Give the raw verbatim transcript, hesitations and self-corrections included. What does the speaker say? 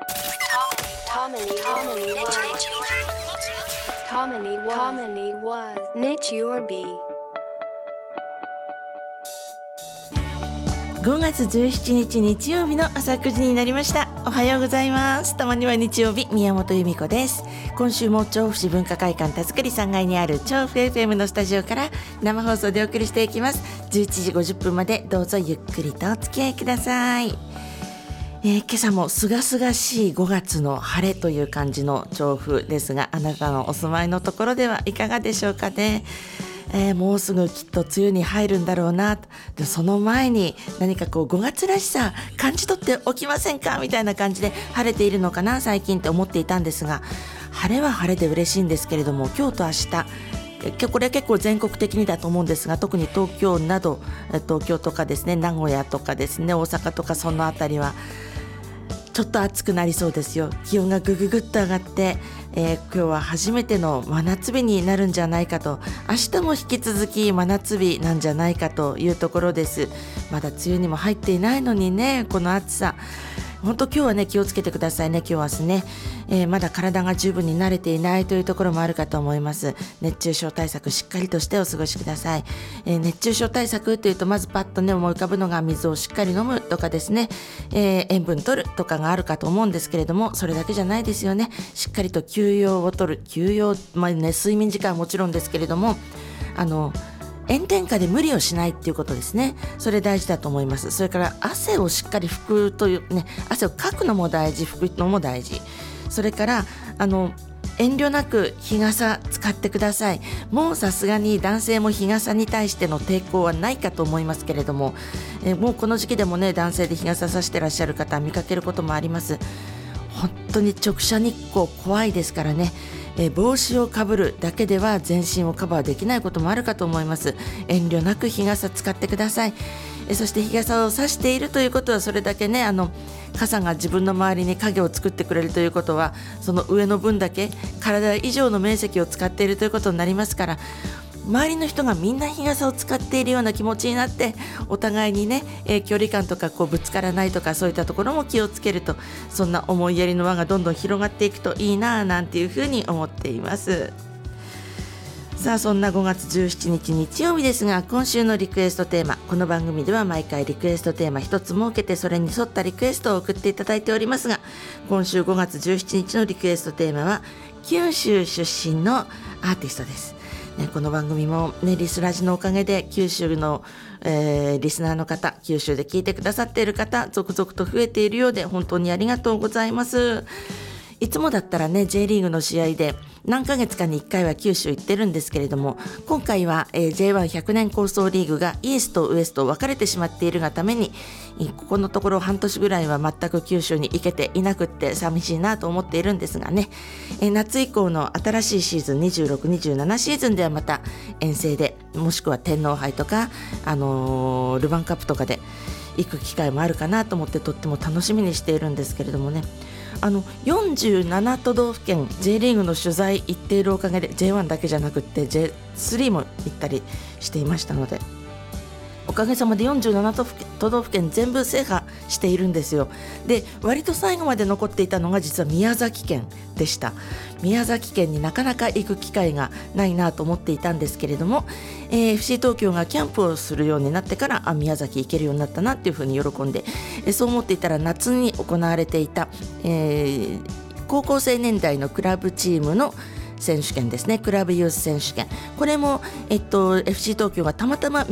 ごがつじゅうしちにち日曜日の朝くじになりました。おはようございます。たまには日曜日、宮本由美子です。今週も調布市文化会館田作さんがいにある調布 エフエム のスタジオから生放送でお送りしていきます。じゅういちじごじゅっぷんまでどうぞゆっくりとお付き合いください。えー、今朝もすがすがしいごがつの晴れという感じの調布ですが、あなたのお住まいのところではいかがでしょうかね。えー、もうすぐきっと梅雨に入るんだろうな。でその前に何かこうごがつらしさ感じ取っておきませんかみたいな感じで晴れているのかな最近って思っていたんですが、晴れは晴れで嬉しいんですけれども、今日と明日これは結構全国的にだと思うんですが、特に東京など東京とかですね、名古屋とかですね、大阪とかそのあたりはちょっと暑くなりそうですよ。気温がぐぐぐっと上がって、えー、今日は初めての真夏日になるんじゃないかと、明日も引き続き真夏日なんじゃないかというところです。まだ梅雨にも入っていないのにね、この暑さ本当今日はね気をつけてくださいね。今日はですね、えー、まだ体が十分に慣れていないというところもあるかと思います。熱中症対策しっかりとしてお過ごしください。えー、熱中症対策というとまずパッとね思い浮かぶのが水をしっかり飲むとかですね、えー、塩分取るとかがあるかと思うんですけれども、それだけじゃないですよね。しっかりと休養を取る、休養、まあね、睡眠時間はもちろんですけれども、あの炎天下で無理をしないっていうことですね。それ大事だと思います。それから汗をしっかり拭くというね、汗をかくのも大事、拭くのも大事。それからあの遠慮なく日傘使ってください。もうさすがに男性も日傘に対しての抵抗はないかと思いますけれども、えもうこの時期でもね男性で日傘さしてらっしゃる方見かけることもあります。本当に直射日光怖いですからね。え帽子をかぶるだけでは全身をカバーできないこともあるかと思います。遠慮なく日傘使ってください。えそして日傘を差しているということはそれだけね、あの傘が自分の周りに影を作ってくれるということは、その上の分だけ体以上の面積を使っているということになりますから、周りの人がみんな日傘を使っているような気持ちになってお互いにね、えー、距離感とかこうぶつからないとかそういったところも気をつけると、そんな思いやりの輪がどんどん広がっていくといいななんていうふうに思っています。さあそんなごがつじゅうしちにち日曜日ですが、今週のリクエストテーマ、この番組では毎回リクエストテーマ一つ設けてそれに沿ったリクエストを送っていただいておりますが、今週ごがつじゅうしちにちのリクエストテーマは九州出身のアーティストです。ね、この番組も、ね、リスラジのおかげで九州の、えー、リスナーの方、九州で聞いてくださっている方続々と増えているようで本当にありがとうございます。いつもだったらね J リーグの試合で何ヶ月かにいっかいは九州行ってるんですけれども、今回は、えー、ジェイワンひゃく 年構想リーグがイーストウエスト分かれてしまっているがために、ここのところ半年ぐらいは全く九州に行けていなくって寂しいなと思っているんですがね、えー、夏以降の新しいシーズンにじゅうろく、にじゅうななシーズンではまた遠征で、もしくは天皇杯とか、あのー、ルヴァンカップとかで行く機会もあるかなと思ってとっても楽しみにしているんですけれどもね、あのよんじゅうなな都道府県 J リーグの取材行っているおかげで ジェイワン だけじゃなくって ジェイスリー も行ったりしていましたので、おかげさまでよんじゅうなな都道府県全部制覇しているんですよ。で割と最後まで残っていたのが実は宮崎県でした。宮崎県になかなか行く機会がないなと思っていたんですけれども、えー、エフシー 東京がキャンプをするようになってからあ宮崎行けるようになったなっていうふうに喜んで、えー、そう思っていたら夏に行われていた、えー、高校生年代のクラブチームの選手権ですね、クラブユース選手権、これも、えっと、エフシー 東京がたまたま